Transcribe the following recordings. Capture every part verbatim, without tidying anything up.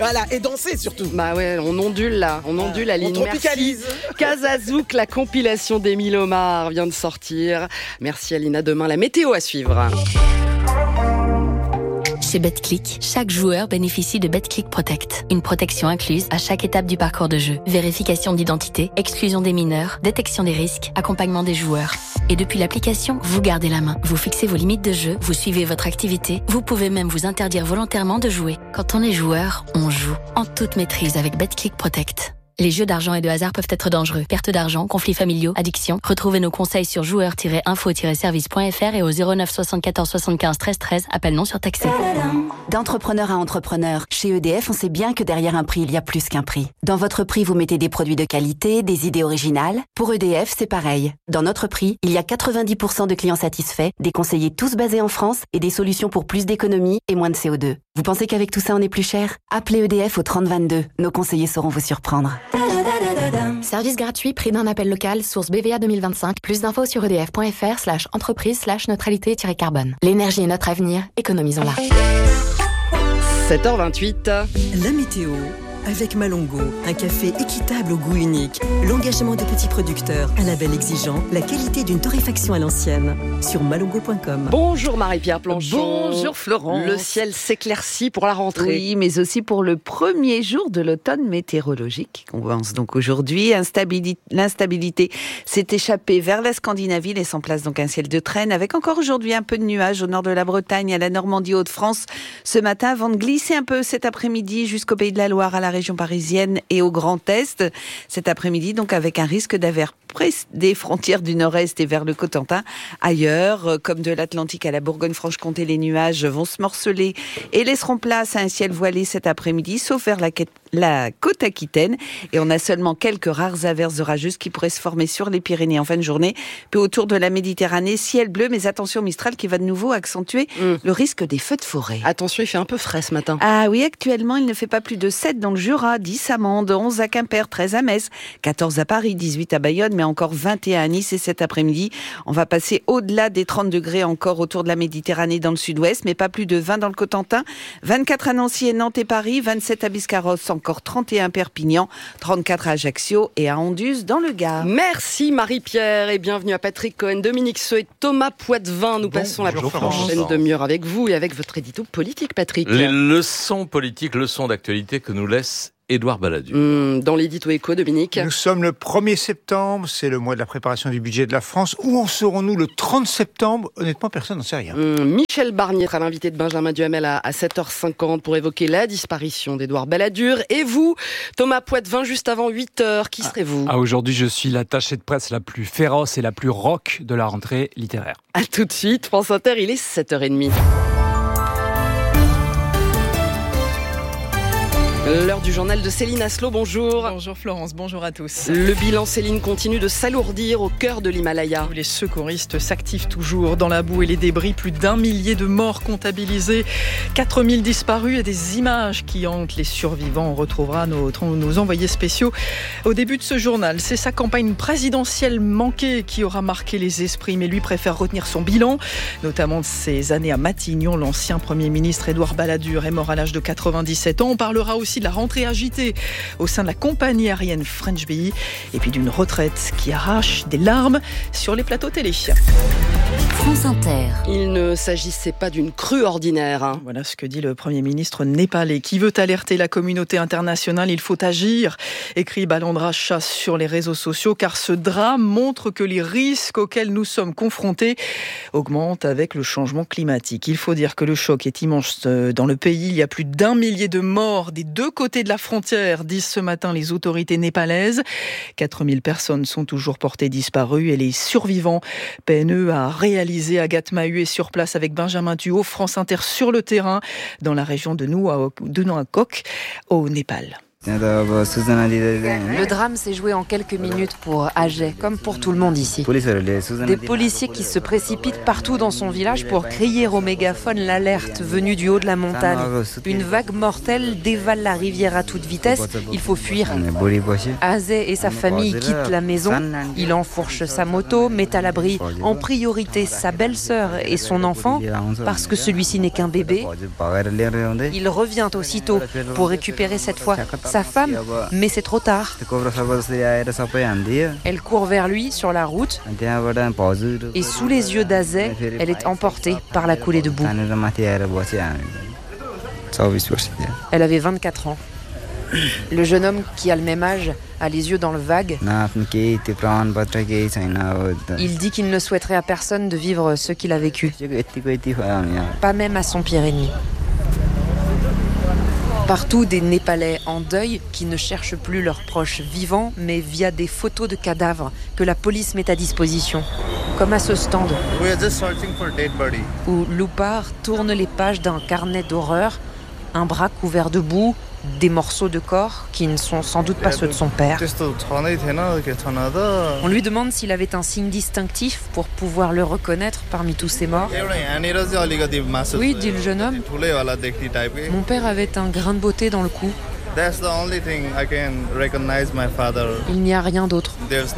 Voilà, et danser surtout. Bah ouais, on ondule là, on ondule la ligne. On tropicalise. Merci. Kazazouk, la compilation d'Émile Omar vient de sortir. Merci Alina, demain la météo à suivre. Chez BetClick, chaque joueur bénéficie de BetClick Protect. Une protection incluse à chaque étape du parcours de jeu. Vérification d'identité, exclusion des mineurs, détection des risques, accompagnement des joueurs. Et depuis l'application, vous gardez la main. Vous fixez vos limites de jeu, vous suivez votre activité, vous pouvez même vous interdire volontairement de jouer. Quand on est joueur, on joue. En toute maîtrise avec BetClick Protect. Les jeux d'argent et de hasard peuvent être dangereux. Perte d'argent, conflits familiaux, addiction. Retrouvez nos conseils sur joueurs tiret info tiret service point f r et au zéro neuf soixante-quatorze soixante-quinze treize treize. Appel non surtaxé. D'entrepreneur à entrepreneur, chez E D F, on sait bien que derrière un prix, il y a plus qu'un prix. Dans votre prix, vous mettez des produits de qualité, des idées originales. Pour E D F, c'est pareil. Dans notre prix, il y a quatre-vingt-dix pour cent de clients satisfaits, des conseillers tous basés en France et des solutions pour plus d'économie et moins de C O deux. Vous pensez qu'avec tout ça, on est plus cher ? Appelez E D F au trente vingt-deux. Nos conseillers sauront vous surprendre. Service gratuit, prix d'un appel local, source B V A deux mille vingt-cinq. Plus d'infos sur edf.fr slash entreprise slash neutralité-carbone. L'énergie est notre avenir, économisons-la. sept heures vingt-huit. La météo avec Malongo, un café équitable au goût unique, l'engagement de petits producteurs, un label exigeant, la qualité d'une torréfaction à l'ancienne. Sur malongo point com. Bonjour Marie-Pierre Planchon. Bonjour Florence. Le ciel s'éclaircit pour la rentrée. Oui, mais aussi pour le premier jour de l'automne météorologique. On commence donc aujourd'hui. Instabilité, l'instabilité s'est échappée vers la Scandinavie, laissant place donc un ciel de traîne, avec encore aujourd'hui un peu de nuages au nord de la Bretagne, à la Normandie, Hauts-de-France ce matin, avant de glisser un peu cet après-midi jusqu'au Pays de la Loire, à la région parisienne et au Grand Est. Cet après-midi, donc, avec un risque d'averse près des frontières du Nord-Est et vers le Cotentin. Ailleurs, comme de l'Atlantique à la Bourgogne-Franche-Comté, les nuages vont se morceler et laisseront place à un ciel voilé cet après-midi, sauf vers la, la côte aquitaine. Et on a seulement quelques rares averses orageuses qui pourraient se former sur les Pyrénées en fin de journée. Puis autour de la Méditerranée, ciel bleu, mais attention Mistral qui va de nouveau accentuer mmh. le risque des feux de forêt. Attention, il fait un peu frais ce matin. Ah oui, actuellement, il ne fait pas plus de sept dans le Jura, dix à Mende, onze à Quimper, treize à Metz, quatorze à Paris, dix-huit à Bayonne, mais encore vingt et un à Nice. Et cet après-midi, on va passer au-delà des trente degrés encore autour de la Méditerranée dans le sud-ouest, mais pas plus de vingt dans le Cotentin, vingt-quatre à Nancy et Nantes et Paris, vingt-sept à Biscarrosse, encore trente et un à Perpignan, trente-quatre à Ajaccio et à Anduze dans le Gard. Merci Marie-Pierre et bienvenue à Patrick Cohen, Dominique Seux et Thomas Poitvin. Nous bon, passons la prochaine demi-heure avec vous et avec votre édito politique, Patrick. Les leçons politiques, leçons d'actualité que nous laisse Édouard Balladur. Mmh, dans l'édito éco, Dominique. Nous sommes le premier septembre, c'est le mois de la préparation du budget de la France. Où en serons-nous le trente septembre ? Honnêtement, personne n'en sait rien. Mmh, Michel Barnier sera l'invité de Benjamin Duhamel à, à sept heures cinquante pour évoquer la disparition d'Édouard Balladur. Et vous, Thomas Poitvin, juste avant huit heures, qui serez-vous ? Ah, aujourd'hui, je suis l'attachée de presse la plus féroce et la plus rock de la rentrée littéraire. À tout de suite, France Inter, il est sept heures trente. L'heure du journal de Céline Aslo, bonjour. Bonjour Florence, bonjour à tous. Le bilan, Céline, continue de s'alourdir au cœur de l'Himalaya. Les secouristes s'activent toujours dans la boue et les débris. Plus d'un millier de morts comptabilisés, quatre mille disparus et des images qui hantent les survivants. On retrouvera nos, nos envoyés spéciaux au début de ce journal. C'est sa campagne présidentielle manquée qui aura marqué les esprits, mais lui préfère retenir son bilan, notamment de ses années à Matignon. L'ancien Premier ministre Édouard Balladur est mort à l'âge de quatre-vingt-dix-sept ans. On parlera aussi de la rentrée agitée au sein de la compagnie aérienne French Bee et puis d'une retraite qui arrache des larmes sur les plateaux télé. France Inter. Il ne s'agissait pas d'une crue ordinaire. Hein. Voilà ce que dit le Premier ministre népalais qui veut alerter la communauté internationale. Il faut agir, écrit Balandra Shah sur les réseaux sociaux, car ce drame montre que les risques auxquels nous sommes confrontés augmentent avec le changement climatique. Il faut dire que le choc est immense dans le pays. Il y a plus d'un millier de morts des deux côtés de la frontière, disent ce matin les autorités népalaises. quatre mille personnes sont toujours portées disparues et les survivants peinent eux à réaliser. Agathe Mahut est sur place avec Benjamin Duhaut, France Inter sur le terrain, dans la région de Nuwakot, au Népal. Le drame s'est joué en quelques minutes pour Ajay, comme pour tout le monde ici. Des policiers qui se précipitent partout dans son village pour crier au mégaphone l'alerte venue du haut de la montagne. Une vague mortelle dévale la rivière à toute vitesse, il faut fuir. Ajay et sa famille quittent la maison. Il enfourche sa moto, met à l'abri en priorité sa belle-sœur et son enfant, parce que celui-ci n'est qu'un bébé. Il revient aussitôt pour récupérer cette fois sa femme, mais c'est trop tard. Elle court vers lui sur la route et sous les yeux d'Ajay, elle est emportée par la coulée de boue. Elle avait vingt-quatre ans. Le jeune homme qui a le même âge a les yeux dans le vague. Il dit qu'il ne souhaiterait à personne de vivre ce qu'il a vécu. Pas même à son pire ennemi. Partout, des Népalais en deuil qui ne cherchent plus leurs proches vivants, mais via des photos de cadavres que la police met à disposition. Comme à ce stand, où Loupar tourne les pages d'un carnet d'horreur, un bras couvert de boue, des morceaux de corps qui ne sont sans doute pas ceux de son père. On lui demande s'il avait un signe distinctif pour pouvoir le reconnaître parmi tous ces morts. Oui, dit le jeune homme. Mon père avait un grain de beauté dans le cou. Il n'y a rien d'autre.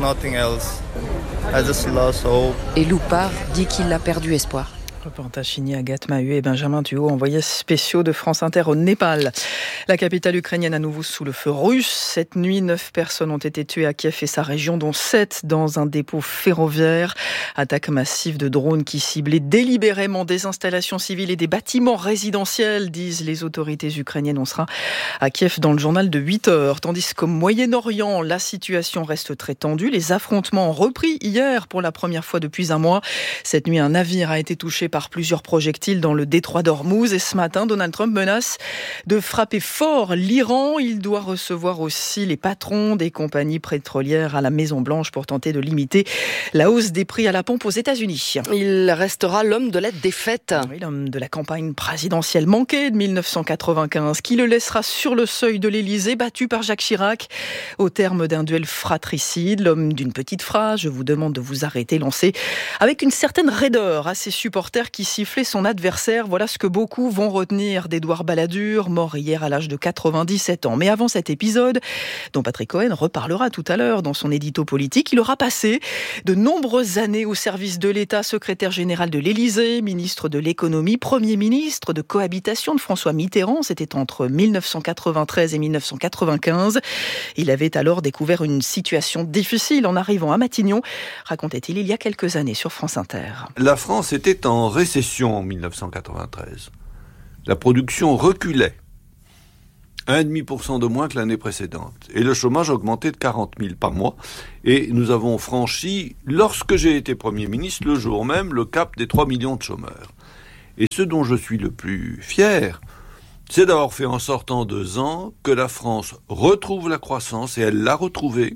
Et Loupar dit qu'il a perdu espoir. Reportage signé Agathe Mahut et Benjamin Duhaut, envoyés spéciaux de France Inter au Népal. La capitale ukrainienne à nouveau sous le feu russe. Cette nuit, neuf personnes ont été tuées à Kiev et sa région, dont sept dans un dépôt ferroviaire. Attaque massive de drones qui ciblaient délibérément des installations civiles et des bâtiments résidentiels, disent les autorités ukrainiennes. On sera à Kiev dans le journal de huit heures. Tandis qu'au Moyen-Orient, la situation reste très tendue. Les affrontements ont repris hier pour la première fois depuis un mois. Cette nuit, un navire a été touché par plusieurs projectiles dans le détroit d'Ormuz. Et ce matin, Donald Trump menace de frapper fort l'Iran. Il doit recevoir aussi les patrons des compagnies pétrolières à la Maison-Blanche pour tenter de limiter la hausse des prix à la pompe aux États-Unis. Il restera l'homme de la défaite. Oui, l'homme de la campagne présidentielle manquée de mille neuf cent quatre-vingt-quinze, qui le laissera sur le seuil de l'Élysée, battu par Jacques Chirac au terme d'un duel fratricide. L'homme d'une petite phrase, je vous demande de vous arrêter, lancé avec une certaine raideur à ses supporters qui sifflait son adversaire. Voilà ce que beaucoup vont retenir d'Édouard Balladur, mort hier à l'âge de quatre-vingt-dix-sept ans. Mais avant cet épisode, dont Patrick Cohen reparlera tout à l'heure dans son édito politique, il aura passé de nombreuses années au service de l'État, secrétaire général de l'Élysée, ministre de l'économie, premier ministre de cohabitation de François Mitterrand. C'était entre mille neuf cent quatre-vingt-treize et mille neuf cent quatre-vingt-quinze. Il avait alors découvert une situation difficile en arrivant à Matignon, racontait-il il y a quelques années sur France Inter. La France était en récession en mille neuf cent quatre-vingt-treize. La production reculait. un virgule cinq pour cent de moins que l'année précédente. Et le chômage augmentait de quarante mille par mois. Et nous avons franchi, lorsque j'ai été Premier ministre, le jour même, le cap des trois millions de chômeurs. Et ce dont je suis le plus fier, c'est d'avoir fait en sorte en deux ans que la France retrouve la croissance, et elle l'a retrouvée.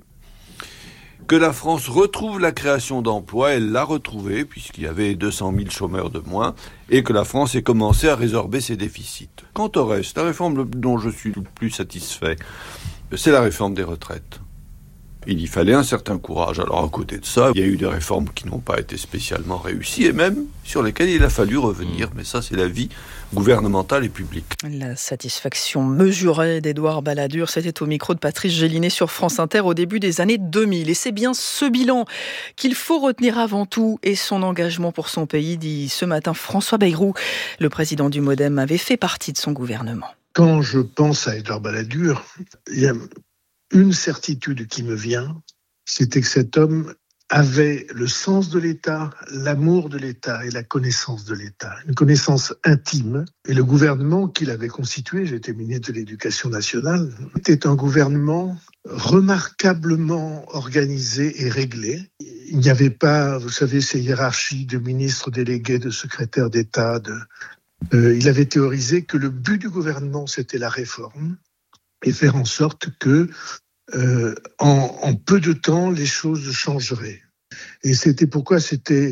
Que la France retrouve la création d'emplois, elle l'a retrouvée, puisqu'il y avait deux cent mille chômeurs de moins, et que la France ait commencé à résorber ses déficits. Quant au reste, la réforme dont je suis le plus satisfait, c'est la réforme des retraites. Il y fallait un certain courage. Alors à côté de ça, il y a eu des réformes qui n'ont pas été spécialement réussies, et même sur lesquelles il a fallu revenir. Mais ça, c'est la vie gouvernementale et publique. La satisfaction mesurée d'Édouard Balladur, c'était au micro de Patrice Gélinet sur France Inter au début des années deux mille. Et c'est bien ce bilan qu'il faut retenir avant tout, et son engagement pour son pays, dit ce matin François Bayrou. Le président du MoDem avait fait partie de son gouvernement. Quand je pense à Édouard Balladur, il y a une certitude qui me vient, c'était que cet homme avait le sens de l'État, l'amour de l'État et la connaissance de l'État, une connaissance intime. Et le gouvernement qu'il avait constitué, j'étais ministre de l'Éducation nationale, était un gouvernement remarquablement organisé et réglé. Il n'y avait pas, vous savez, ces hiérarchies de ministres délégués, de secrétaires d'État. De, euh, il avait théorisé que le but du gouvernement, c'était la réforme, et faire en sorte que, euh, en, en peu de temps, les choses changeraient. Et c'était pourquoi c'était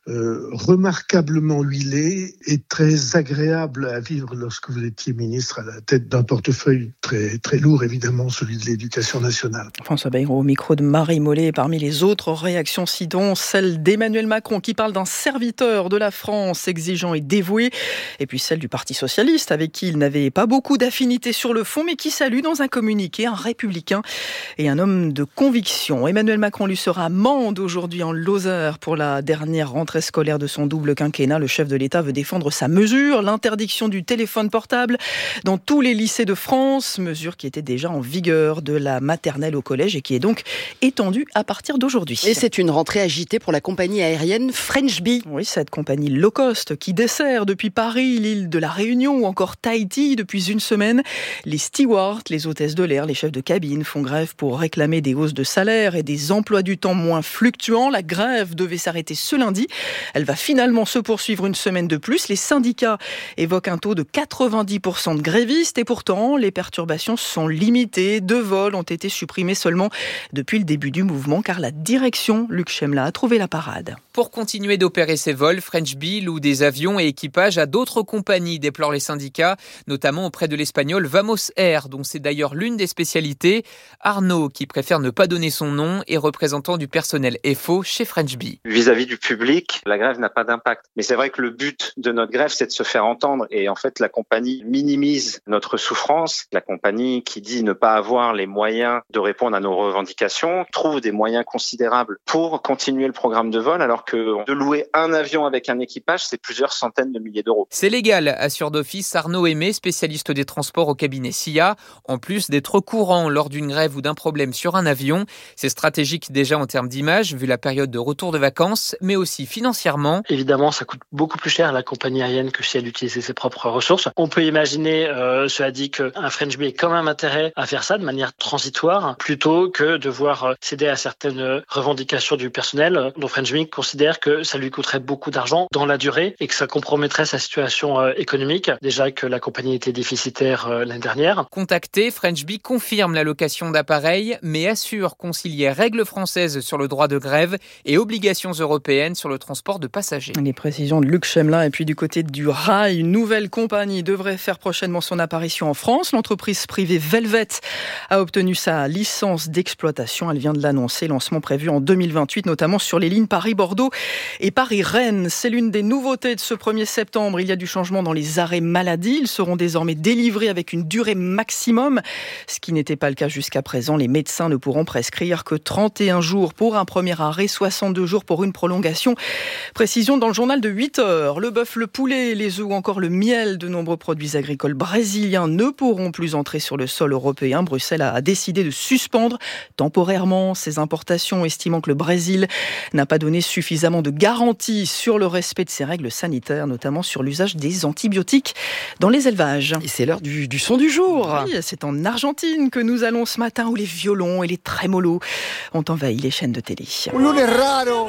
euh, remarquablement huilé et très agréable à vivre lorsque vous étiez ministre à la tête d'un portefeuille très, très lourd, évidemment, celui de l'éducation nationale. François Bayrou au micro de Marie Mollet. Parmi les autres réactions, citons celle d'Emmanuel Macron qui parle d'un serviteur de la France exigeant et dévoué, et puis celle du Parti Socialiste avec qui il n'avait pas beaucoup d'affinités sur le fond, mais qui salue dans un communiqué un républicain et un homme de conviction. Emmanuel Macron lui sera amende aujourd'hui en Lozère pour la dernière rentrée scolaire de son double quinquennat. Le chef de l'État veut défendre sa mesure, l'interdiction du téléphone portable dans tous les lycées de France, mesure qui était déjà en vigueur de la maternelle au collège et qui est donc étendue à partir d'aujourd'hui. Et c'est une rentrée agitée pour la compagnie aérienne French Bee. Oui, cette compagnie low cost qui dessert depuis Paris, l'île de la Réunion ou encore Tahiti depuis une semaine. Les stewards, les hôtesses de l'air, les chefs de cabine font grève pour réclamer des hausses de salaire et des emplois du temps moins fluctuants. La grève devait s'arrêter ce lundi. Elle va finalement se poursuivre une semaine de plus. Les syndicats évoquent un taux de quatre-vingt-dix pour cent de grévistes et pourtant les perturbations sont limitées. Deux vols ont été supprimés seulement depuis le début du mouvement car la direction, Luc Chemla, a trouvé la parade. Pour continuer d'opérer ces vols, French Bee loue des avions et équipages à d'autres compagnies, déplorent les syndicats, notamment auprès de l'espagnol Vamos Air, dont c'est d'ailleurs l'une des spécialités. Arnaud, qui préfère ne pas donner son nom, est représentant du personnel F O chez French Bee. Vis-à-vis du public, la grève n'a pas d'impact. Mais c'est vrai que le but de notre grève, c'est de se faire entendre. Et en fait, la compagnie minimise notre souffrance. La compagnie qui dit ne pas avoir les moyens de répondre à nos revendications trouve des moyens considérables pour continuer le programme de vol, alors que de louer un avion avec un équipage, c'est plusieurs centaines de milliers d'euros. C'est légal, assure d'office Arnaud Aimé, spécialiste des transports au cabinet S I A. En plus d'être courant lors d'une grève ou d'un problème sur un avion, c'est stratégique déjà en termes d'image, vu la période de retour de vacances, mais aussi financièrement. Évidemment, ça coûte beaucoup plus cher à la compagnie aérienne que si elle utilisait ses propres ressources. On peut imaginer, euh, cela dit, qu'un French Bee ait quand même intérêt à faire ça de manière transitoire, plutôt que de devoir céder à certaines revendications du personnel, dont French Bee considère que ça lui coûterait beaucoup d'argent dans la durée et que ça compromettrait sa situation euh, économique, déjà que la compagnie était déficitaire euh, l'année dernière. Contacté, French Bee confirme la location d'appareils, mais assure concilier règles françaises sur le droit de grève et obligations européennes sur le transport de passagers. Les précisions de Luc Chemla. Et puis du côté du rail, une nouvelle compagnie devrait faire prochainement son apparition en France. L'entreprise privée Velvet a obtenu sa licence d'exploitation. Elle vient de l'annoncer, lancement prévu en deux mille vingt-huit, notamment sur les lignes Paris-Bordeaux et Paris-Rennes. C'est l'une des nouveautés de ce premier septembre. Il y a du changement dans les arrêts maladie. Ils seront désormais délivrés avec une durée maximum, ce qui n'était pas le cas jusqu'à présent. Les médecins ne pourront prescrire que trente et un jours pour un premier arrêt, soixante-deux jours pour une prolongation. Précision dans le journal de huit heures. Le bœuf, le poulet, les œufs ou encore le miel, de nombreux produits agricoles brésiliens ne pourront plus entrer sur le sol européen. Bruxelles a décidé de suspendre temporairement ces importations, estimant que le Brésil n'a pas donné suffisamment de garanties sur le respect de ces règles sanitaires, notamment sur l'usage des antibiotiques dans les élevages. Et c'est l'heure du, du son du jour. Oui, c'est en Argentine que nous allons ce matin, où les violons et les trémolos ont envahi les chaînes de télé. Un lunes raro,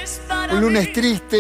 un lunes triste.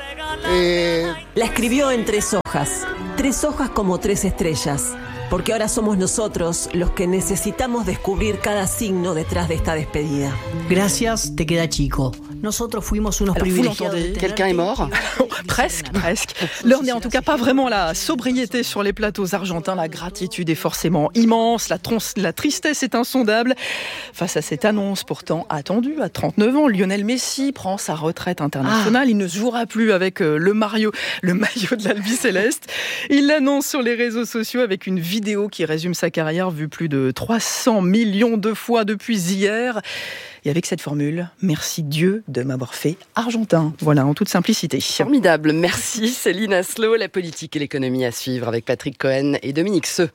Eh... La escribió en tres hojas, tres hojas como tres estrellas. Porque ahora somos nosotros los que necesitamos descubrir cada signo detrás de esta despedida. Gracias, te queda chico. Nosotros fuimos unos Alors, privilégiados. Quelqu'un est mort. Presque, presque. L'heure n'est en tout cas pas vraiment la sobriété sur les plateaux argentins. La gratitude est forcément immense, la, tron- la tristesse est insondable. Face à cette annonce pourtant attendue, à trente-neuf ans, Lionel Messi prend sa retraite internationale. Ah. Il ne jouera plus avec le, Mario, le maillot de l'Albi Céleste. Il l'annonce sur les réseaux sociaux avec une vidéo qui résume sa carrière, vue plus de trois cents millions de fois depuis hier. Et avec cette formule, merci Dieu de m'avoir fait argentin. Voilà, en toute simplicité. Formidable. Merci Céline Aslo. La politique et l'économie à suivre avec Patrick Cohen et Dominique Seux.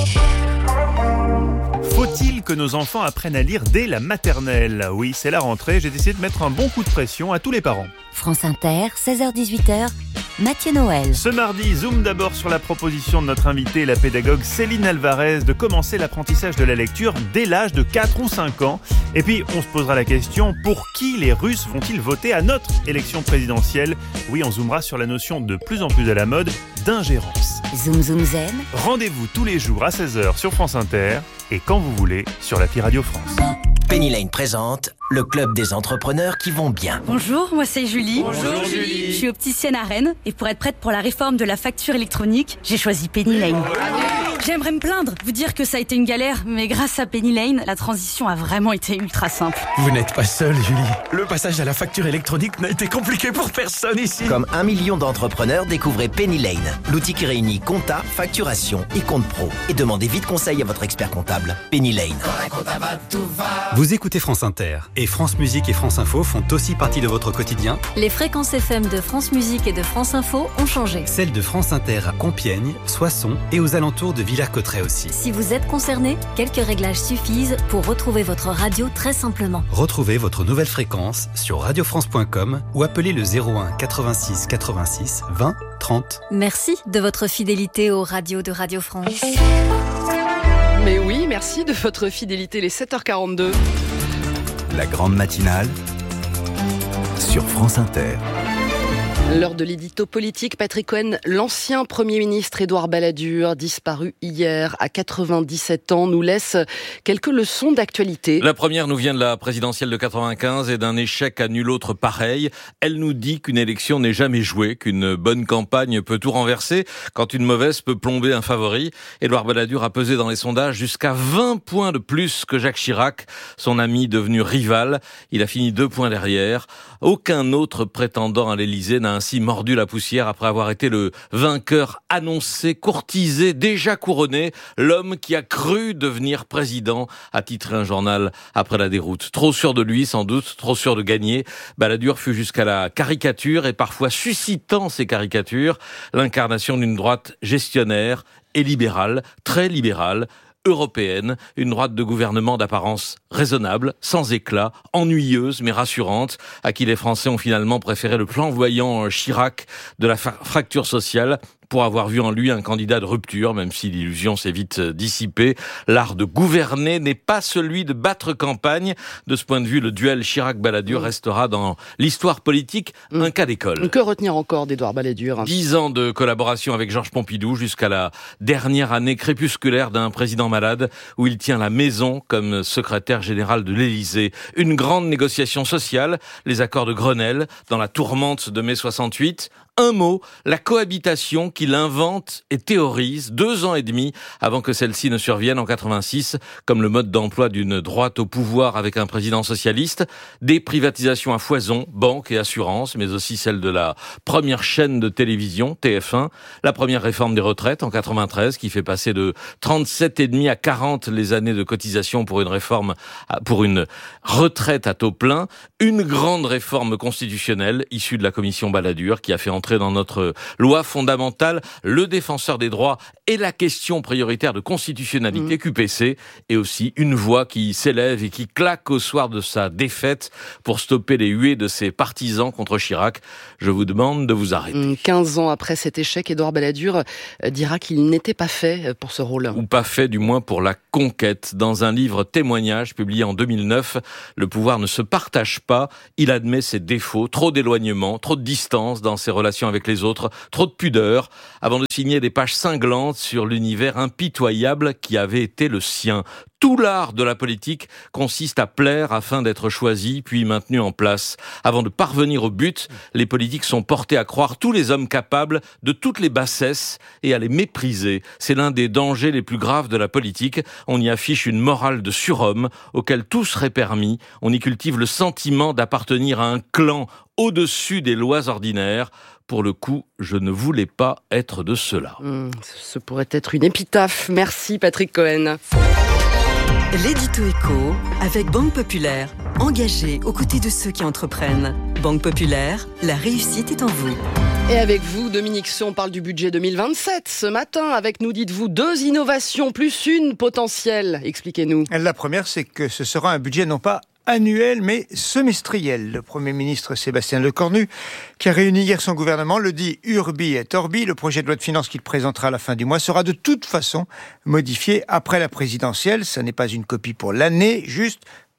Faut-il que nos enfants apprennent à lire dès la maternelle ? Oui, c'est la rentrée, j'ai décidé de mettre un bon coup de pression à tous les parents. France Inter, seize heures dix-huit heures, Mathieu Noël. Ce mardi, zoom d'abord sur la proposition de notre invitée, la pédagogue Céline Alvarez, de commencer l'apprentissage de la lecture dès l'âge de quatre ou cinq ans. Et puis, on se posera la question, pour qui les Russes vont-ils voter à notre élection présidentielle ? Oui, on zoomera sur la notion de plus en plus à la mode d'ingérence. Zoom Zoom Zen. Rendez-vous tous les jours à seize heures sur France Inter et quand vous voulez sur l'appli Radio France. Penny Lane présente le club des entrepreneurs qui vont bien. Bonjour, moi c'est Julie. Bonjour Julie. Je suis opticienne à Rennes et pour être prête pour la réforme de la facture électronique, j'ai choisi Penny Lane. J'aimerais me plaindre, vous dire que ça a été une galère, mais grâce à Penny Lane, la transition a vraiment été ultra simple. Vous n'êtes pas seule, Julie. Le passage à la facture électronique n'a été compliqué pour personne ici. Comme un million d'entrepreneurs, découvrez Penny Lane, l'outil qui réunit compta, facturation et compte pro. Et demandez vite conseil à votre expert comptable. Penny Lane. Vous écoutez France Inter et France Musique et France Info font aussi partie de votre quotidien. Les fréquences F M de France Musique et de France Info ont changé. Celles de France Inter à Compiègne, Soissons et aux alentours de Villers-Cotterêts aussi. Si vous êtes concerné, quelques réglages suffisent pour retrouver votre radio très simplement. Retrouvez votre nouvelle fréquence sur radio france point com ou appelez le zéro un quatre-vingt-six quatre-vingt-six vingt trente. Merci de votre fidélité aux radios de Radio France. Mais oui, merci de votre fidélité, les sept heures quarante-deux. La grande matinale sur France Inter. L'heure de l'édito politique, Patrick Cohen, l'ancien Premier ministre Édouard Balladur, disparu hier à quatre-vingt-dix-sept ans, nous laisse quelques leçons d'actualité. La première nous vient de la présidentielle de quatre-vingt-quinze et d'un échec à nul autre pareil. Elle nous dit qu'une élection n'est jamais jouée, qu'une bonne campagne peut tout renverser, quand une mauvaise peut plomber un favori. Édouard Balladur a pesé dans les sondages jusqu'à vingt points de plus que Jacques Chirac, son ami devenu rival. Il a fini deux points derrière. Aucun autre prétendant à l'Élysée n'a ainsi mordu la poussière après avoir été le vainqueur annoncé, courtisé, déjà couronné, l'homme qui a cru devenir président, a titré un journal après la déroute. Trop sûr de lui, sans doute, trop sûr de gagner, Balladur fut jusqu'à la caricature et parfois suscitant ces caricatures, l'incarnation d'une droite gestionnaire et libérale, très libérale, européenne, une droite de gouvernement d'apparence raisonnable, sans éclat, ennuyeuse mais rassurante, à qui les Français ont finalement préféré le flamboyant Chirac de la fa- fracture sociale, pour avoir vu en lui un candidat de rupture, même si l'illusion s'est vite dissipée. L'art de gouverner n'est pas celui de battre campagne. De ce point de vue, le duel Chirac-Balladur mmh. restera dans l'histoire politique mmh. un cas d'école. Que retenir encore d'Édouard Balladur ? Dix ans de collaboration avec Georges Pompidou jusqu'à la dernière année crépusculaire d'un président malade où il tient la maison comme secrétaire général de l'Élysée. Une grande négociation sociale, les accords de Grenelle, dans la tourmente de mai soixante-huit. Un mot, la cohabitation qu'il invente et théorise deux ans et demi avant que celle-ci ne survienne en quatre-vingt-six, comme le mode d'emploi d'une droite au pouvoir avec un président socialiste. Des privatisations à foison, banques et assurances, mais aussi celle de la première chaîne de télévision, T F un. La première réforme des retraites en quatre-vingt-treize, qui fait passer de trente-sept virgule cinq à quarante les années de cotisation pour une réforme, pour une retraite à taux plein. Une grande réforme constitutionnelle issue de la commission Balladur qui a fait entrer dans notre loi fondamentale le défenseur des droits et la question prioritaire de constitutionnalité, mmh. Q P C, et aussi une voix qui s'élève et qui claque au soir de sa défaite pour stopper les huées de ses partisans contre Chirac. Je vous demande de vous arrêter. quinze ans après cet échec, Édouard Balladur dira qu'il n'était pas fait pour ce rôle. Ou pas fait du moins pour la conquête. Dans un livre témoignage publié en deux mille neuf, le pouvoir ne se partage pas, il admet ses défauts, trop d'éloignement, trop de distance dans ses relations avec les autres, trop de pudeur, avant de signer des pages cinglantes sur l'univers impitoyable qui avait été le sien. Tout l'art de la politique consiste à plaire afin d'être choisi, puis maintenu en place. Avant de parvenir au but, les politiques sont portés à croire tous les hommes capables de toutes les bassesses et à les mépriser. C'est l'un des dangers les plus graves de la politique. On y affiche une morale de surhomme auquel tout serait permis. On y cultive le sentiment d'appartenir à un clan au-dessus des lois ordinaires. Pour le coup, je ne voulais pas être de cela. Mmh, ce pourrait être une épitaphe. Merci Patrick Cohen. L'édito éco avec Banque Populaire, engagée aux côtés de ceux qui entreprennent. Banque Populaire, la réussite est en vous. Et avec vous, Dominique Sceaux, on parle du budget deux mille vingt-sept. Ce matin, avec nous, dites-vous, deux innovations plus une potentielle. Expliquez-nous. La première, c'est que ce sera un budget non pas annuel, mais semestriel. Le Premier ministre Sébastien Lecornu, qui a réuni hier son gouvernement, le dit urbi et orbi. Le projet de loi de finances qu'il présentera à la fin du mois sera de toute façon modifié après la présidentielle. Ça n'est pas une copie pour l'année, juste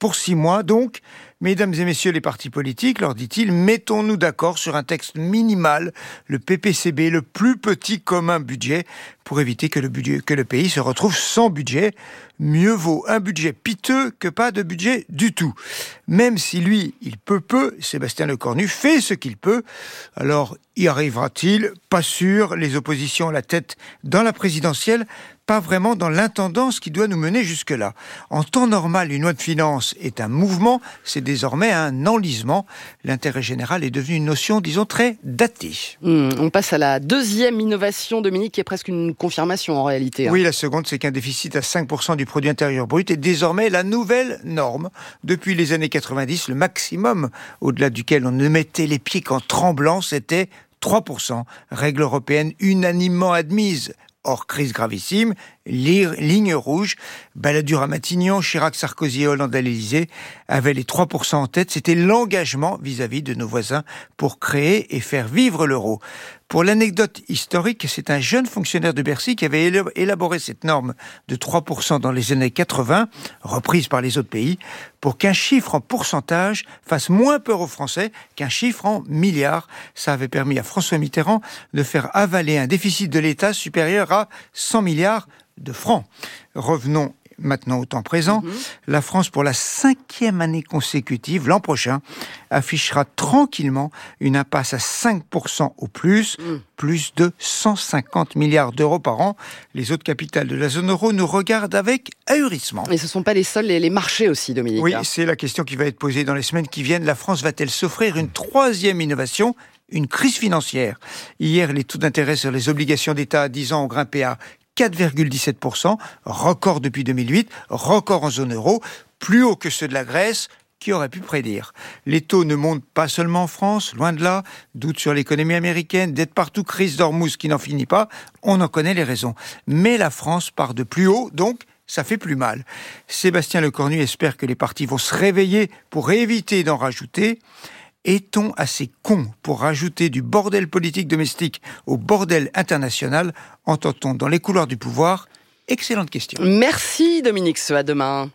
pour six mois. Donc, mesdames et messieurs les partis politiques, leur dit-il, mettons-nous d'accord sur un texte minimal, le P P C B, le plus petit commun budget, pour éviter que le, budget, que le pays se retrouve sans budget. Mieux vaut un budget piteux que pas de budget du tout. Même si lui, il peut peu, Sébastien Lecornu fait ce qu'il peut. Alors, y arrivera-t-il ? Pas sûr. Les oppositions à la tête dans la présidentielle, pas vraiment dans l'intendance qui doit nous mener jusque-là. En temps normal, une loi de finances est un mouvement, c'est désormais un enlisement. L'intérêt général est devenu une notion, disons, très datée. Mmh, on passe à la deuxième innovation, Dominique, qui est presque une confirmation en réalité. Hein. Oui, la seconde, c'est qu'un déficit à cinq pour cent du produit intérieur brut est désormais la nouvelle norme. Depuis les années quatre-vingt-dix, le maximum au-delà duquel on ne mettait les pieds qu'en tremblant, c'était trois pour cent. Règle européenne unanimement admise. Hors crise gravissime, ligne rouge, Balladur à Matignon, Chirac, Sarkozy et Hollande à l'Élysée avaient les trois pour cent en tête. C'était l'engagement vis-à-vis de nos voisins pour créer et faire vivre l'euro. Pour l'anecdote historique, c'est un jeune fonctionnaire de Bercy qui avait élaboré cette norme de trois pour cent dans les années quatre-vingts, reprise par les autres pays, pour qu'un chiffre en pourcentage fasse moins peur aux Français qu'un chiffre en milliards. Ça avait permis à François Mitterrand de faire avaler un déficit de l'État supérieur à cent milliards de francs. Revenons maintenant au temps présent. Mmh. La France, pour la cinquième année consécutive, l'an prochain, affichera tranquillement une impasse à cinq pour cent au plus, mmh. plus de cent cinquante milliards d'euros par an. Les autres capitales de la zone euro nous regardent avec ahurissement. Et ce ne sont pas les seuls, les, les marchés aussi, Dominique. Oui, c'est la question qui va être posée dans les semaines qui viennent. La France va-t-elle s'offrir une troisième innovation ? Une crise financière. Hier, les taux d'intérêt sur les obligations d'État à dix ans ont grimpé à quatre virgule dix-sept pour cent, record depuis deux mille huit, record en zone euro, plus haut que ceux de la Grèce, qui aurait pu prédire. Les taux ne montent pas seulement en France, loin de là, doute sur l'économie américaine, dette partout, crise d'Ormuz qui n'en finit pas, on en connaît les raisons. Mais la France part de plus haut, donc ça fait plus mal. Sébastien Lecornu espère que les partis vont se réveiller pour éviter d'en rajouter. Est-on assez con pour rajouter du bordel politique domestique au bordel international ? Entend-on dans les couloirs du pouvoir ? Excellente question. Merci Dominique Seux, à demain.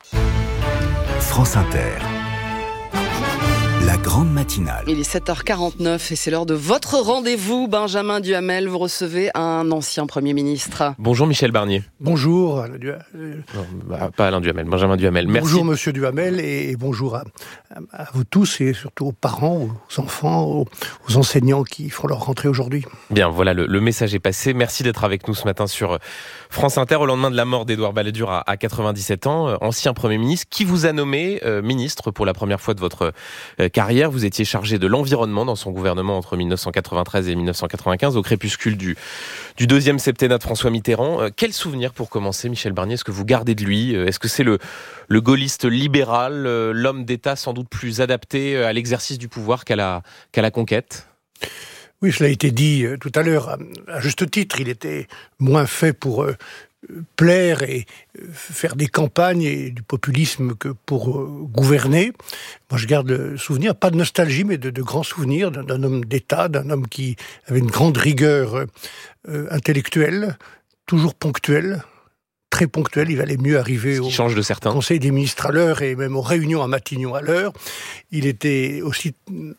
France Inter. La grande matinale. Il est sept heures quarante-neuf et c'est l'heure de votre rendez-vous. Benjamin Duhamel, vous recevez un ancien Premier ministre. Bonjour Michel Barnier. Bonjour Alain Duhamel. Non, bah, pas Alain Duhamel, Benjamin Duhamel. Merci. Bonjour Monsieur Duhamel et bonjour à, à vous tous et surtout aux parents, aux enfants, aux, aux enseignants qui font leur rentrée aujourd'hui. Bien, voilà, le, le message est passé. Merci d'être avec nous ce matin sur France Inter au lendemain de la mort d'Édouard Balladur à, à quatre-vingt-dix-sept ans, ancien Premier ministre, qui vous a nommé euh, ministre pour la première fois de votre euh, carrière. Vous étiez chargé de l'environnement dans son gouvernement entre dix-neuf cent quatre-vingt-treize et dix-neuf cent quatre-vingt-quinze, au crépuscule du, du deuxième septennat de François Mitterrand. Euh, quel souvenir pour commencer, Michel Barnier, est-ce que vous gardez de lui ? Est-ce que c'est le, le gaulliste libéral, euh, l'homme d'État sans doute plus adapté à l'exercice du pouvoir qu'à la, qu'à la conquête ? Oui, cela a été dit euh, tout à l'heure. À juste titre, il était moins fait pour euh, plaire et euh, faire des campagnes et du populisme que pour euh, gouverner. Moi, je garde le souvenir, pas de nostalgie, mais de, de grands souvenirs d'un, d'un homme d'État, d'un homme qui avait une grande rigueur euh, intellectuelle, toujours ponctuelle. Très ponctuel, il valait mieux arriver au change de certains. Conseil des ministres à l'heure et même aux réunions à Matignon à l'heure. Il était aussi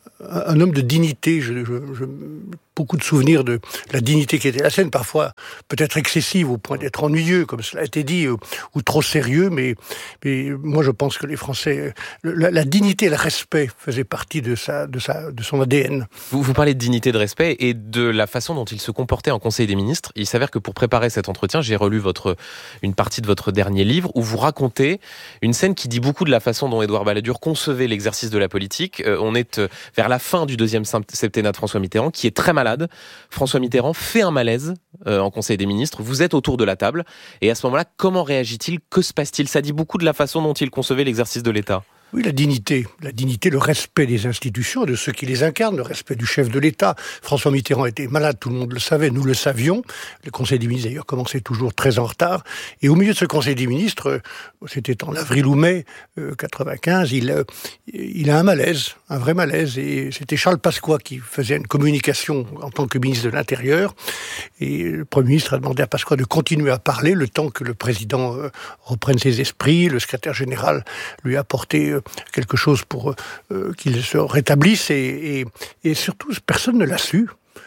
un homme de dignité. Je, je, je, beaucoup de souvenirs de la dignité qui était la sienne, parfois peut-être excessive au point d'être ennuyeux, comme cela a été dit, ou, ou trop sérieux. Mais, mais moi, je pense que les Français, la, la dignité et le respect faisaient partie de sa, de sa, de son A D N. Vous, vous parlez de dignité, de respect et de la façon dont il se comportait en Conseil des ministres. Il s'avère que pour préparer cet entretien, j'ai relu votre une partie de votre dernier livre où vous racontez une scène qui dit beaucoup de la façon dont Édouard Balladur concevait l'exercice de la politique. Euh, on est euh, vers la fin du deuxième septennat de François Mitterrand, qui est très malade. François Mitterrand fait un malaise euh, en Conseil des ministres. Vous êtes autour de la table. Et à ce moment-là, comment réagit-il ? Que se passe-t-il ? Ça dit beaucoup de la façon dont il concevait l'exercice de l'État. Oui, la dignité. La dignité, le respect des institutions, de ceux qui les incarnent, le respect du chef de l'État. François Mitterrand était malade, tout le monde le savait, nous le savions. Le Conseil des ministres, d'ailleurs, commençait toujours très en retard. Et au milieu de ce Conseil des ministres, c'était en avril ou mai euh, quatre-vingt-quinze, il, euh, il a un malaise, un vrai malaise. Et c'était Charles Pasqua qui faisait une communication en tant que ministre de l'Intérieur. Et le Premier ministre a demandé à Pasqua de continuer à parler le temps que le président euh, reprenne ses esprits. Le secrétaire général lui a apporté quelque chose pour euh, qu'il se rétablisse, et, et, et surtout, personne ne l'a su.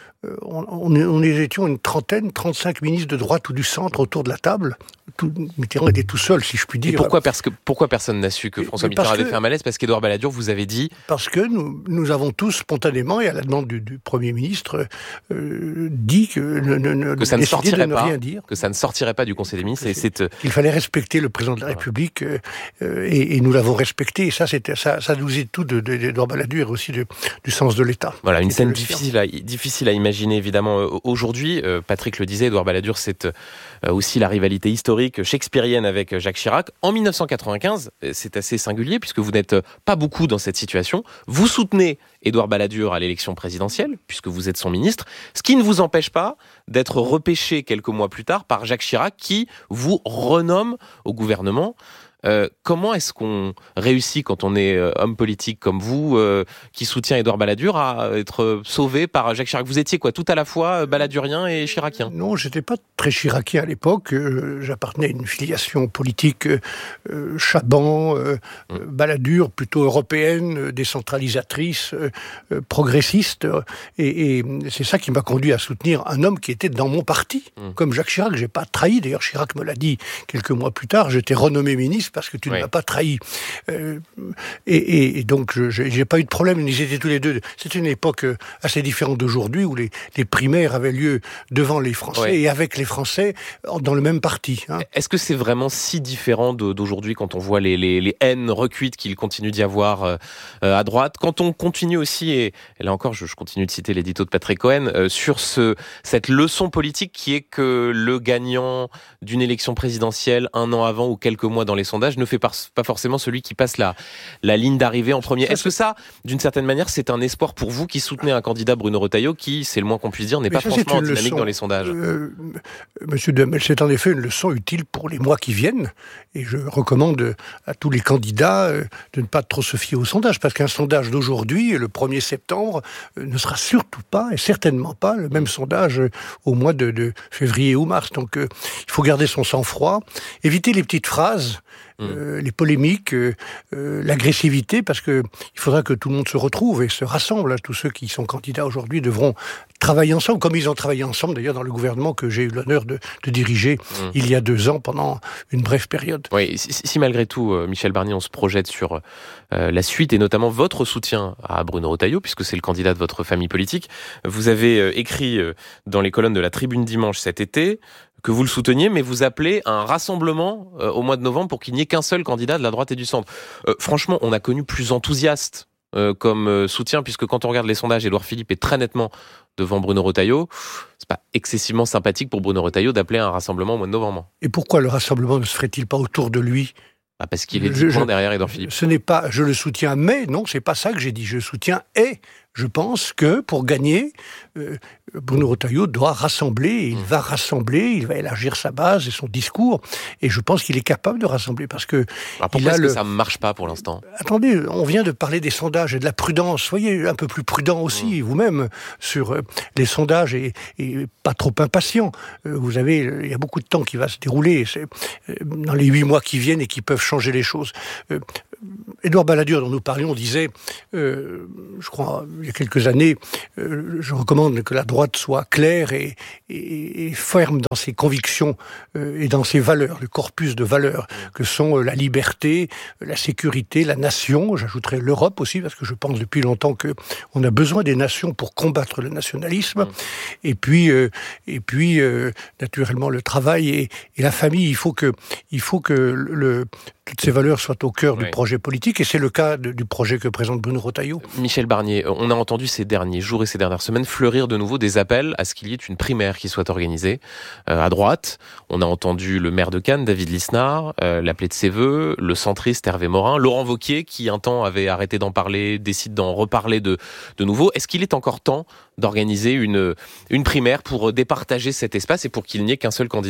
On, on, on étions une trentaine, trente-cinq ministres de droite ou du centre autour de la table. Tout, Mitterrand était tout seul, si je puis dire. Et pourquoi, parce que, pourquoi personne n'a su que François Mitterrand avait que, fait un malaise? Parce qu'Édouard Balladur vous avait dit... Parce que nous, nous avons tous spontanément, et à la demande du, du Premier ministre, euh, dit que, ne, ne, que ça ne sortirait de ne pas, rien dire. que ça ne sortirait pas du Conseil des ministres. Et c'est... Qu'il fallait respecter le président de la République, euh, et, et nous l'avons respecté. Et ça, c'était, ça, ça nous est tout de, de, d'Édouard Balladur et aussi de, du sens de l'État. Voilà, une scène difficile à, difficile à imaginer, évidemment. Aujourd'hui, euh, Patrick le disait, Édouard Balladur, c'est euh, aussi la rivalité historique shakespearienne avec Jacques Chirac. En dix-neuf cent quatre-vingt-quinze, c'est assez singulier puisque vous n'êtes pas beaucoup dans cette situation. Vous soutenez Édouard Balladur à l'élection présidentielle puisque vous êtes son ministre, ce qui ne vous empêche pas d'être repêché quelques mois plus tard par Jacques Chirac qui vous renomme au gouvernement. Euh, comment est-ce qu'on réussit quand on est euh, homme politique comme vous, euh, qui soutient Édouard Balladur, à être sauvé par Jacques Chirac? Vous étiez quoi, tout à la fois balladurien et chiracien? Non, j'étais pas très chiracien à l'époque. Euh, j'appartenais à une filiation politique euh, Chaban, euh, mmh. Balladur, plutôt européenne, euh, décentralisatrice, euh, euh, progressiste. Et, et c'est ça qui m'a conduit à soutenir un homme qui était dans mon parti, mmh. comme Jacques Chirac. J'ai pas trahi. D'ailleurs, Chirac me l'a dit quelques mois plus tard. J'étais renommé ministre parce que tu oui. ne m'as pas trahi. Euh, et, et, et donc, je j'ai pas eu de problème. Ils étaient tous les deux. C'était une époque assez différente d'aujourd'hui où les, les primaires avaient lieu devant les Français oui. et avec les Français dans le même parti. Hein. Est-ce que c'est vraiment si différent d'aujourd'hui quand on voit les, les, les haines recuites qu'il continue d'y avoir euh, à droite? Quand on continue aussi, et, et là encore, je, je continue de citer l'édito de Patrick Cohen, euh, sur ce, cette leçon politique qui est que le gagnant d'une élection présidentielle un an avant ou quelques mois dans les sondages ne fait pas forcément celui qui passe la, la ligne d'arrivée en premier. Est-ce que ça, d'une certaine manière, c'est un espoir pour vous qui soutenez un candidat, Bruno Retailleau, qui, c'est le moins qu'on puisse dire, n'est pas ça, franchement dynamique leçon, dans les sondages? euh, Monsieur Duhamel, c'est en effet une leçon utile pour les mois qui viennent, et je recommande à tous les candidats euh, de ne pas trop se fier aux sondages, parce qu'un sondage d'aujourd'hui, le premier septembre, euh, ne sera surtout pas, et certainement pas, le même sondage euh, au mois de, de février ou mars. Donc euh, il faut garder son sang-froid, éviter les petites phrases, Euh, les polémiques, euh, euh, l'agressivité, parce que il faudra que tout le monde se retrouve et se rassemble. Tous ceux qui sont candidats aujourd'hui devront travailler ensemble, comme ils ont travaillé ensemble d'ailleurs dans le gouvernement que j'ai eu l'honneur de, de diriger mmh. il y a deux ans pendant une brève période. Oui, si, si malgré tout, euh, Michel Barnier, on se projette sur euh, la suite et notamment votre soutien à Bruno Retailleau, puisque c'est le candidat de votre famille politique, vous avez euh, écrit euh, dans les colonnes de la Tribune Dimanche cet été que vous le souteniez, mais vous appelez à un rassemblement euh, au mois de novembre pour qu'il n'y ait qu'un seul candidat de la droite et du centre. Euh, franchement, on a connu plus enthousiaste euh, comme euh, soutien, puisque quand on regarde les sondages, Édouard Philippe est très nettement devant Bruno Retailleau. C'est pas excessivement sympathique pour Bruno Retailleau d'appeler à un rassemblement au mois de novembre. Et pourquoi le rassemblement ne se ferait-il pas autour de lui ? Ah, parce qu'il est dix points derrière Édouard Philippe. Ce n'est pas, je le soutiens, mais non, c'est pas ça que j'ai dit. Je le soutiens et je pense que pour gagner, euh, Bruno Retailleau doit rassembler, et il mmh. va rassembler, il va élargir sa base et son discours, et je pense qu'il est capable de rassembler, parce que... Alors pourquoi est-ce le... que ça ne marche pas pour l'instant ? Attendez, on vient de parler des sondages et de la prudence, soyez un peu plus prudent aussi, mmh. vous-même, sur euh, les sondages, et, et pas trop impatient. Euh, vous avez, il y a beaucoup de temps qui va se dérouler, c'est, euh, dans les huit mois qui viennent, et qui peuvent changer les choses. Euh, Édouard Balladur, dont nous parlions, disait, euh, je crois, il y a quelques années, euh, je recommande que la droite soit claire et, et, et ferme dans ses convictions euh, et dans ses valeurs, le corpus de valeurs que sont euh, la liberté, la sécurité, la nation. J'ajouterais l'Europe aussi, parce que je pense depuis longtemps que on a besoin des nations pour combattre le nationalisme. Mmh. Et puis, euh, et puis euh, naturellement, le travail et, et la famille. Il faut que, il faut que le, toutes ces valeurs soient au cœur oui. du projet politique, et c'est le cas de, du projet que présente Bruno Retailleau. Michel Barnier, on a entendu ces derniers jours et ces dernières semaines fleurir de nouveau des appels à ce qu'il y ait une primaire qui soit organisée euh, à droite. On a entendu le maire de Cannes, David Lisnard, euh, l'appeler de ses voeux, le centriste Hervé Morin, Laurent Wauquiez, qui un temps avait arrêté d'en parler, décide d'en reparler de, de nouveau. Est-ce qu'il est encore temps d'organiser une, une primaire pour départager cet espace et pour qu'il n'y ait qu'un seul candidat ?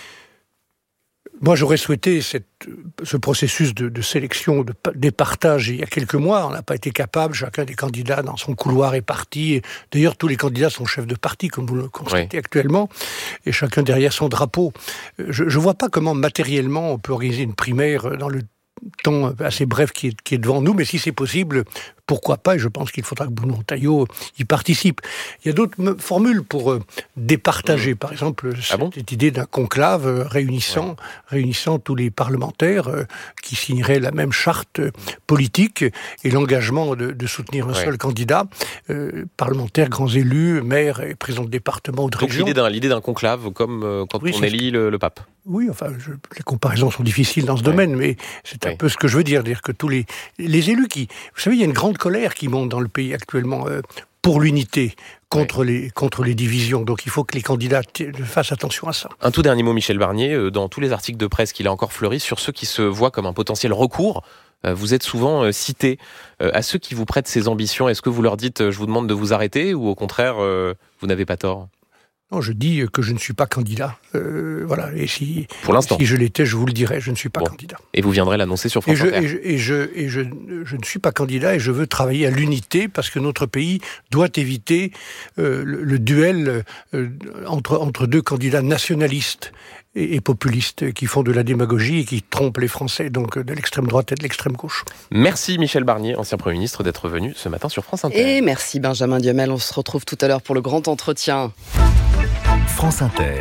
Moi, j'aurais souhaité cette, ce processus de, de sélection, de départage il y a quelques mois. On n'a pas été capable, chacun des candidats dans son couloir est parti. Et d'ailleurs, tous les candidats sont chefs de parti, comme vous le constatez oui. actuellement, et chacun derrière son drapeau. Je ne vois pas comment matériellement on peut organiser une primaire dans le temps assez bref qui est, qui est devant nous, mais si c'est possible, pourquoi pas, et je pense qu'il faudra que Bruno Retailleau y participe. Il y a d'autres formules pour euh, départager, mmh. par exemple, ah cette bon idée d'un conclave euh, réunissant, ouais. réunissant tous les parlementaires euh, qui signeraient la même charte euh, politique et l'engagement de, de soutenir un ouais. seul candidat, euh, parlementaires, grands élus, maires et présidents de département ou de Donc région. l'idée d'un, l'idée d'un conclave, comme euh, quand oui, on élit le, le pape. Oui, enfin, je, les comparaisons sont difficiles dans ce ouais. domaine, mais c'est un ouais. peu ce que je veux dire, dire que tous les, les élus qui... Vous savez, il y a une grande colère qui monte dans le pays actuellement euh, pour l'unité, contre, ouais. les, contre les divisions. Donc il faut que les candidats t- fassent attention à ça. Un tout dernier mot, Michel Barnier, euh, dans tous les articles de presse qu'il a encore fleuris, sur ceux qui se voient comme un potentiel recours, euh, vous êtes souvent euh, cité. Euh, à ceux qui vous prêtent ces ambitions, est-ce que vous leur dites euh, « je vous demande de vous arrêter » ou au contraire, euh, vous n'avez pas tort ? Non, je dis que je ne suis pas candidat. Euh, voilà. Et si, Pour l'instant. si je l'étais, je vous le dirais, je ne suis pas bon. candidat. Et vous viendrez l'annoncer sur France et je, Inter. Et, je, et, je, et je, je ne suis pas candidat et je veux travailler à l'unité parce que notre pays doit éviter euh, le, le duel euh, entre, entre deux candidats nationalistes et, et populistes qui font de la démagogie et qui trompent les Français, donc de l'extrême droite et de l'extrême gauche. Merci Michel Barnier, ancien Premier ministre, d'être venu ce matin sur France Inter. Et merci Benjamin Duhamel. On se retrouve tout à l'heure pour le grand entretien. France Inter.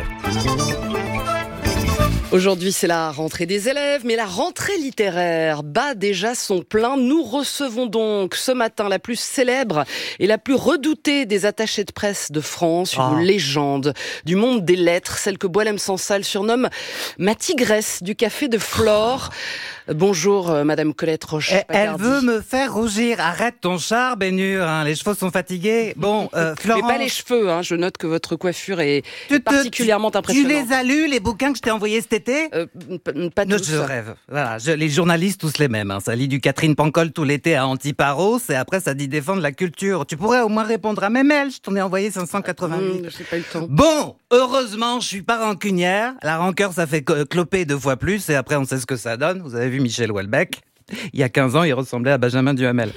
Aujourd'hui, c'est la rentrée des élèves, mais la rentrée littéraire bat déjà son plein. Nous recevons donc ce matin la plus célèbre et la plus redoutée des attachées de presse de France, une ah. légende du monde des lettres, celle que Boualem Sansal surnomme ma tigresse du café de Flore. Bonjour, euh, Madame Colette Roche-Pacardy. Elle veut me faire rougir. Arrête ton char, Bénur. Hein. Les cheveux sont fatigués. Bon, euh, Florence... Mais pas les cheveux. Hein. Je note que votre coiffure est te, particulièrement tu, impressionnante. Tu les as lus, les bouquins que je t'ai envoyés cet été euh, p- Pas tous. Je rêve. Voilà, je, les journalistes, tous les mêmes. Hein. Ça lit du Catherine Pancol tout l'été à Antiparos et après, ça dit défendre la culture. Tu pourrais au moins répondre à mes mails. Je t'en ai envoyé cinq cent quatre-vingt-huit. Mmh, j'ai pas eu le temps. Bon, heureusement, je suis pas rancunière. La rancœur, ça fait cloper deux fois plus et après, on sait ce que ça donne. Vous avez vu Michel Houellebecq. Il y a quinze ans, il ressemblait à Benjamin Duhamel.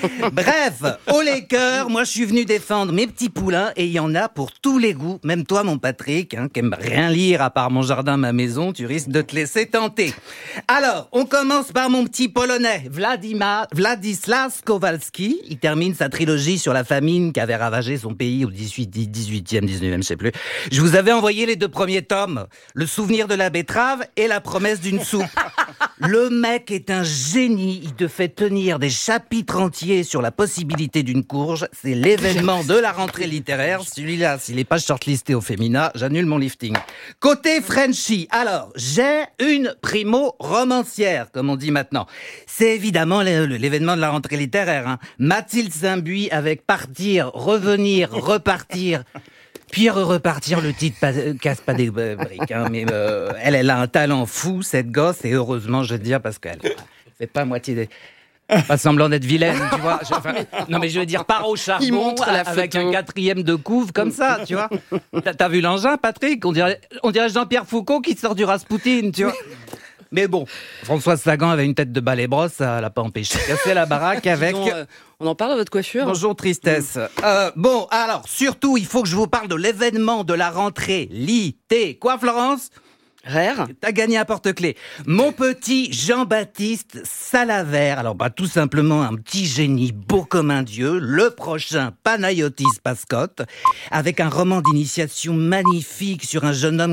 Bref, au Lakers, moi je suis venu défendre mes petits poulains et il y en a pour tous les goûts. Même toi, mon Patrick, hein, qui aime rien lire à part Mon jardin, ma maison, tu risques de te laisser tenter. Alors, on commence par mon petit polonais, Wladimir, Władysław Kowalski. Il termine sa trilogie sur la famine qui avait ravagé son pays au dix-huitième, dix-neuvième, je sais plus. Je vous avais envoyé les deux premiers tomes, Le souvenir de la betterave et La promesse d'une soupe. Le mec est un génie. Il te fait tenir des chapitres entiers sur la possibilité d'une courge. C'est l'événement de la rentrée littéraire. Celui-là, s'il n'est pas shortlisté au Femina, j'annule mon lifting. Côté Frenchy, alors, j'ai une primo-romancière, comme on dit maintenant. C'est évidemment l'événement de la rentrée littéraire. Hein. Mathilde Saint-Buis avec Partir, Revenir, Repartir... Puis repartir, le titre pas, euh, casse pas des euh, briques, hein, mais euh, elle, elle a un talent fou, cette gosse, et heureusement, je veux dire, parce qu'elle fait pas moitié des... Pas semblant d'être vilaine, tu vois. Je, enfin, non, mais je veux dire, part au charbon avec un quatrième de couve comme ça, tu vois. T'as, t'as vu l'engin, Patrick ? On dirait, on dirait Jean-Pierre Foucault qui sort du Rasputin, tu vois. Mais bon, Françoise Sagan avait une tête de balai brosse, ça l'a pas empêché de casser la baraque avec... Donc, euh, on en parle de votre coiffure ? Bonjour, tristesse. Euh, bon, alors, surtout, il faut que je vous parle de l'événement de la rentrée. Litté. Quoi, Florence ? Rare. T'as gagné un porte-clés. Mon petit Jean-Baptiste Salavert. Alors, bah, tout simplement un petit génie beau comme un dieu. Le prochain Panayotis Pascotte. Avec un roman d'initiation magnifique sur un jeune homme